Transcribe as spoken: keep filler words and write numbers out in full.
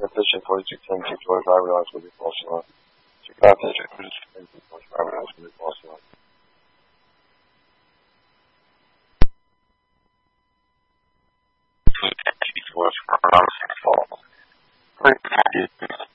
Petition forty-six ten two towards driver license will be false alarm. Petition forty-six ten two towards driver license will be false alarm. False.